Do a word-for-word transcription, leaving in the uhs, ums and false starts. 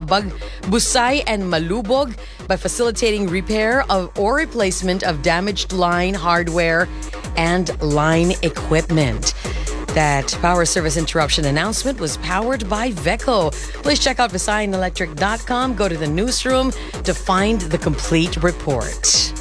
Bug Busay and Malubog by facilitating repair of or replacement of damaged line hardware and line equipment. That power service interruption announcement was powered by Veco. Please check out visayan electric dot com. Go to the newsroom to find the complete report.